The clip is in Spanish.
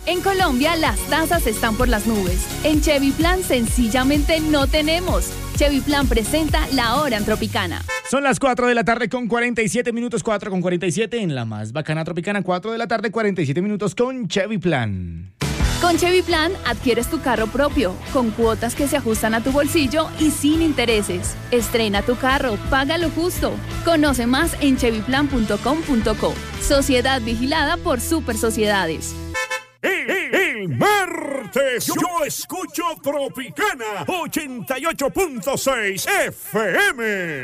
En Colombia las tasas están por las nubes. En Chevy Plan sencillamente no tenemos. Chevy Plan presenta La Hora en Tropicana. Son las 4 de la tarde con 47 minutos, 4 con 47 en la más bacana Tropicana, 4 de la tarde, 47 minutos con Chevy Plan. Con Chevy Plan adquieres tu carro propio, con cuotas que se ajustan a tu bolsillo y sin intereses. Estrena tu carro, paga lo justo. Conoce más en chevyplan.com.co. Sociedad vigilada por Super Sociedades. El martes yo escucho Tropicana 88.6 FM.